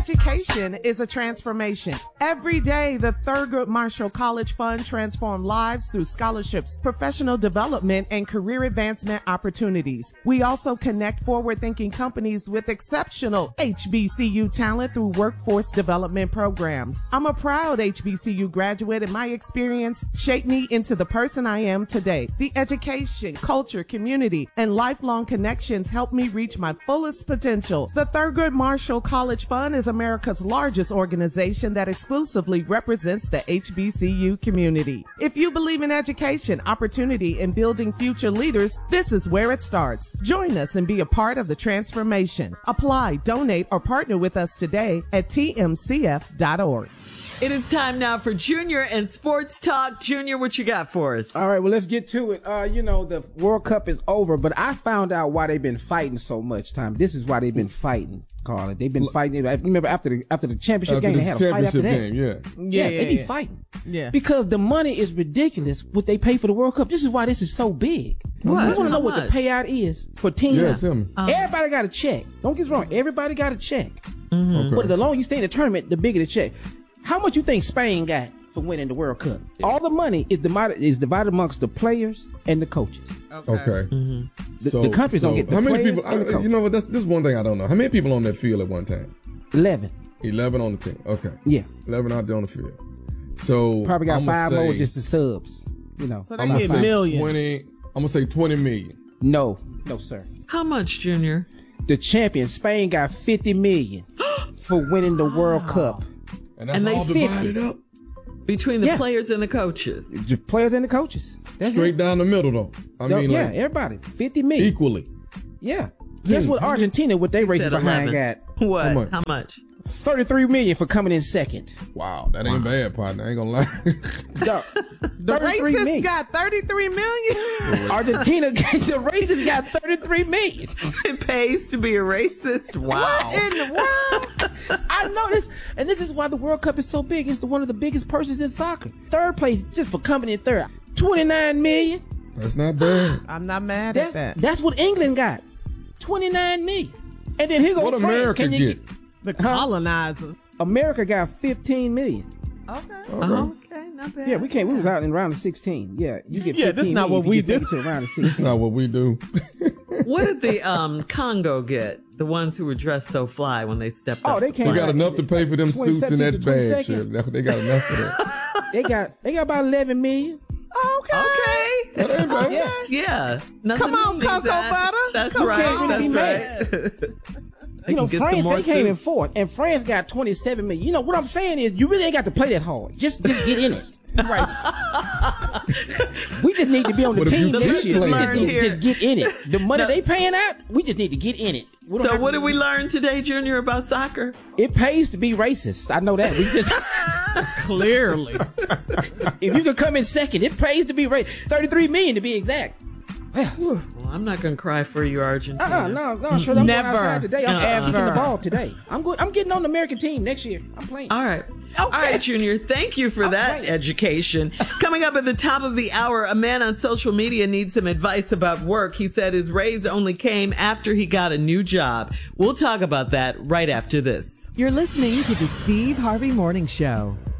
Education is a transformation. Every day, the Thurgood Marshall College Fund transforms lives through scholarships, professional development, and career advancement opportunities. We also connect forward-thinking companies with exceptional HBCU talent through workforce development programs. I'm a proud HBCU graduate, and my experience shaped me into the person I am today. The education, culture, community, and lifelong connections helped me reach my fullest potential. The Thurgood Marshall College Fund is America's largest organization that exclusively represents the HBCU community. If you believe in education, opportunity, and building future leaders, this is where it starts. Join us and be a part of the transformation. Apply, donate, or partner with us today at tmcf.org. It is time now for Junior and Sports Talk. Junior, what you got for us? All right, well, let's get to it. The World Cup is over, but I found out why they've been fighting so much time. This is why they've been fighting, Carla. They've been fighting. Remember after the championship game, they had a fight after that. Yeah, they be fighting. Yeah. Because the money is ridiculous what they pay for the World Cup. This is why this is so big. What? You want to know what the payout is for teams? Yeah, tell me. Everybody got a check. Don't get us wrong. Everybody got a check. Okay. But the longer you stay in the tournament, the bigger the check. How much you think Spain got for winning the World Cup? All the money is divided amongst the players and the coaches. Okay. The countries don't get the how many players people? and the coaches. You know what? This is one thing I don't know. How many people on that field at one time? 11. 11 on the team. Okay. Yeah. 11 out there on the field. So Probably got I'ma 5 say- more just the subs. You know. So I'm they gonna get say millions. 20. I'm gonna say 20 million. No, sir. How much, Junior? The champion, Spain, got 50 million for winning the World Cup. And that's And they all 50. divided up. Between the Yeah. players and the coaches. The players and the coaches. That's Straight it. down the middle though. I mean, Yeah, like everybody. 50 million. equally. Yeah. Guess what Argentina, what they races Said behind 11. got? What? How much? How much? 33 million for coming in second. Wow, that ain't bad, partner. I ain't gonna lie. The racists got 33 million. Argentina, the racists got 33 million. It pays to be a racist? Wow. What in the world? I know this, and this is why the World Cup is so big. It's one of the biggest purses in soccer. Third place, just for coming in third, 29 million. That's not bad. I'm not mad at that. That's what England got, 29 million. And then here goes What France. America Can you get? The colonizers. America got 15 million. Okay. Okay, not bad. Yeah, we can't. We was out in round of 16. Yeah, you get 15 Yeah, this is not million what if you we get do. to round of 16. Not what we do. What did the Congo get? The ones who were dressed so fly when they stepped up. Oh, they came. We got out enough to pay for them suits and 2017 that to badge. 22nd. They got enough for that. They got about 11 million. Okay. Yeah. Yeah. Nothing Come on, to sneeze Cocoa at. Butter. That's Come right. on. That's Can't really right. You know, can get some France, more they came in suits. fourth, and France got 27 million. You know, what I'm saying is, you really ain't got to play that hard. Just get in it. Right. We just need to be on the But if team you this keep year. We just playing need to here- just get in it. The money No. they paying out, we just need to get in it. We don't So have what to- did we learn today, Junior, about soccer? It pays to be racist. I know that. We just Clearly. if you can come in second, it pays to be racist. 33 million to be exact. Well, I'm not going to cry for you, Argentina. No, sure. I'm Never. going outside today. I'm kicking Ever. the ball today. I'm good. I'm getting on the American team next year. I'm playing. All right. All right, Junior. Thank you for that right. education. Coming up at the top of the hour, a man on social media needs some advice about work. He said his raise only came after he got a new job. We'll talk about that right after this. You're listening to the Steve Harvey Morning Show.